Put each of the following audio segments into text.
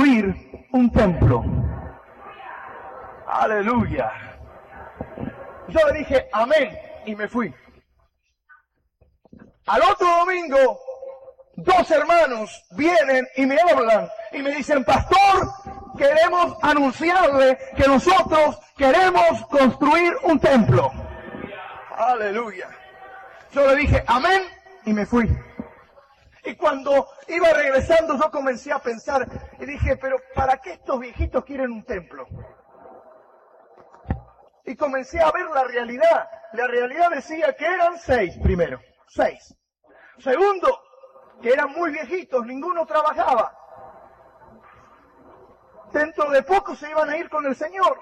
construir un templo. Aleluya. Yo le dije amén y me fui. Al otro domingo, 2 hermanos vienen y me hablan y me dicen, pastor, queremos anunciarle que nosotros queremos construir un templo. Aleluya. Yo le dije amén y me fui. Y cuando iba regresando yo comencé a pensar y dije, pero ¿para qué estos viejitos quieren un templo? Y comencé a ver la realidad. La realidad decía que eran 6 primero. 6. Segundo, que eran muy viejitos, ninguno trabajaba. Dentro de poco se iban a ir con el Señor.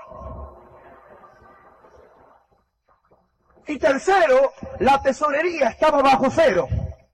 Y tercero, la tesorería estaba bajo cero.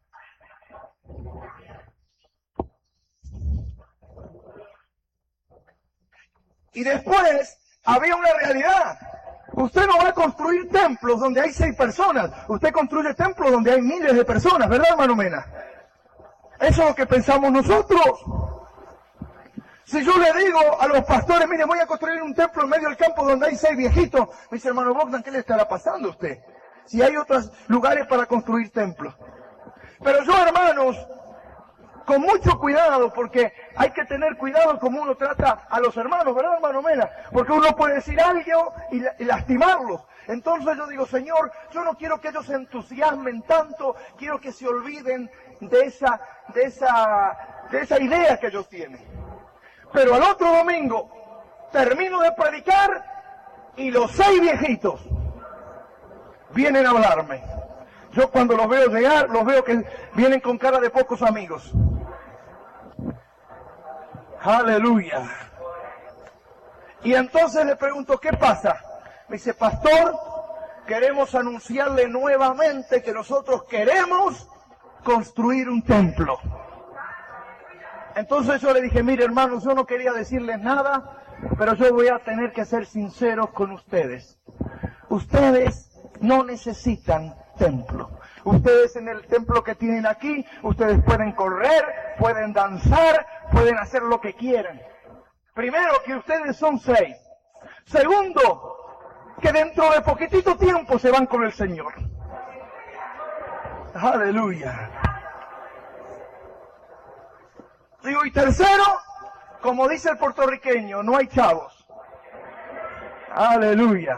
Y después había una realidad. Usted no va a construir templos donde hay 6 personas. Usted construye templos donde hay miles de personas, ¿verdad, hermano Mena? Eso es lo que pensamos nosotros. Si yo le digo a los pastores, mire, voy a construir un templo en medio del campo donde hay 6 viejitos, me dice, hermano Bogdan, ¿qué le estará pasando a usted? Si hay otros lugares para construir templos. Pero yo, hermanos, con mucho cuidado, porque hay que tener cuidado como uno trata a los hermanos, ¿verdad, hermano Mena? Porque uno puede decir algo y lastimarlos. Entonces yo digo, Señor, yo no quiero que ellos se entusiasmen tanto, quiero que se olviden de esa idea que ellos tienen. Pero al otro domingo termino de predicar y los 6 viejitos vienen a hablarme. Yo cuando los veo llegar, los veo que vienen con cara de pocos amigos. Aleluya. Y entonces le pregunto, ¿qué pasa? Me dice, pastor, queremos anunciarle nuevamente que nosotros queremos construir un templo. Entonces yo le dije, mire hermanos, yo no quería decirles nada, pero yo voy a tener que ser sincero con ustedes. Ustedes no necesitan templo. Ustedes en el templo que tienen aquí, ustedes pueden correr, pueden danzar, pueden hacer lo que quieran. Primero, que ustedes son 6. Segundo, que dentro de poquitito tiempo se van con el Señor. Aleluya. Digo, y tercero, como dice el puertorriqueño, no hay chavos. Aleluya.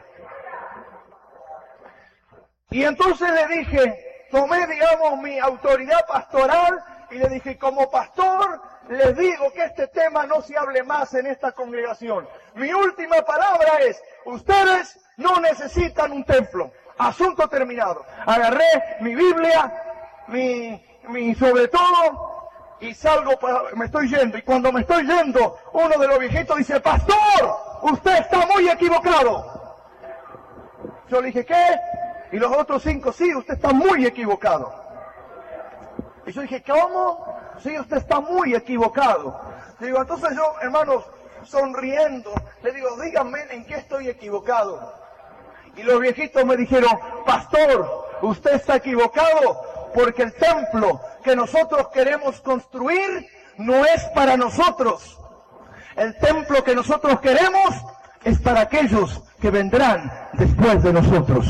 Y entonces le dije, tomé, digamos, mi autoridad pastoral y le dije, como pastor, les digo que este tema no se hable más en esta congregación. Mi última palabra es, ustedes no necesitan un templo. Asunto terminado. Agarré mi Biblia, mi sobre todo, y salgo, me estoy yendo. Y cuando me estoy yendo, uno de los viejitos dice, pastor, usted está muy equivocado. Yo le dije, ¿qué? Y los otros 5, sí, usted está muy equivocado. Y yo dije, ¿cómo? Sí, usted está muy equivocado. Digo, entonces yo, hermanos, sonriendo, le digo, díganme en qué estoy equivocado. Y los viejitos me dijeron, pastor, usted está equivocado porque el templo que nosotros queremos construir no es para nosotros. El templo que nosotros queremos es para aquellos que vendrán después de nosotros.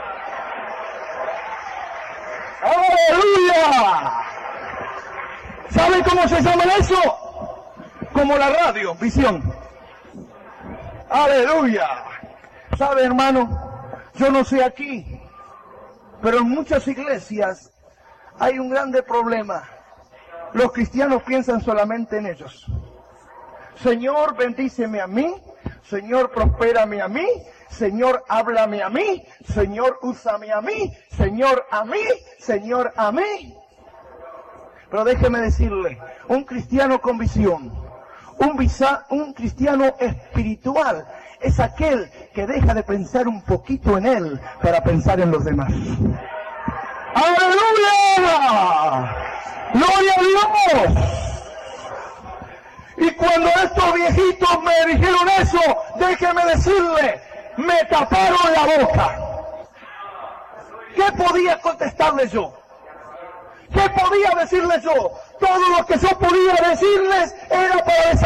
¡Aleluya! ¿Saben cómo se llama eso? Como la radio, visión. ¡Aleluya! ¿Sabe, hermano? Yo no sé aquí, pero en muchas iglesias hay un grande problema. Los cristianos piensan solamente en ellos. Señor, bendíceme a mí. Señor, prospérame a mí. Señor, háblame a mí. Señor, úsame a mí. Señor, a mí. Señor, a mí. Pero déjeme decirle, un cristiano con visión, un cristiano espiritual, es aquel que deja de pensar un poquito en él para pensar en los demás. ¡Aleluya! ¡Gloria a Dios! Y cuando estos viejitos me dijeron eso, déjeme decirle, me taparon la boca. ¿Qué podía contestarles yo? ¿Qué podía decirles yo? Todo lo que yo podía decirles era para